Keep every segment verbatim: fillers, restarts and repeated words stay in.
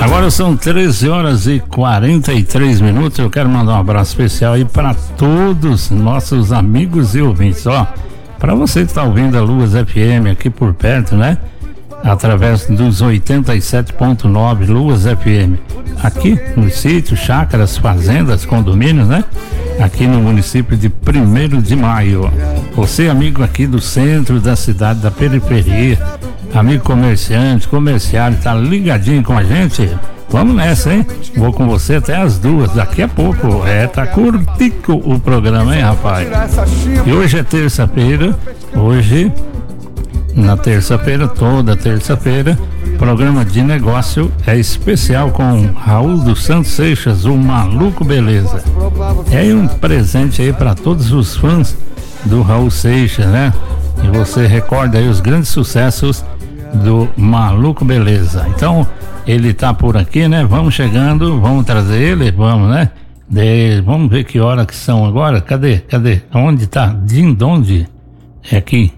Agora são treze horas e quarenta e três minutos. Eu quero mandar um abraço especial aí para todos nossos amigos e ouvintes. Ó, para você que está ouvindo a Luas F M aqui por perto, né? Através dos oitenta e sete ponto nove Luas F M. Aqui nos sítios, chácaras, fazendas, condomínios, né? Aqui no município de primeiro de maio. Você, amigo aqui do centro da cidade, da periferia, amigo comerciante, comerciário, tá ligadinho com a gente? Vamos nessa, hein? Vou com você até as duas, daqui a pouco. É, tá curtico o programa, hein, rapaz? E hoje é terça-feira, hoje, na terça-feira, toda terça-feira, programa de negócio é especial com Raul dos Santos Seixas, o Maluco Beleza. É um presente aí para todos os fãs do Raul Seixas, né? E você recorda aí os grandes sucessos do Maluco Beleza. Então, ele tá por aqui, né? Vamos chegando, vamos trazer ele, vamos, né? De, vamos ver que hora que são agora. Cadê? Cadê? Onde tá? De onde? É aqui.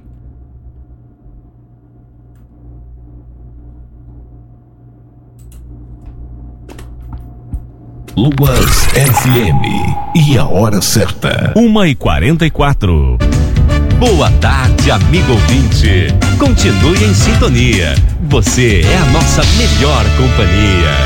Luas F M e a hora certa. uma e quarenta e quatro. Boa tarde, amigo ouvinte. Continue em sintonia. Você é a nossa melhor companhia.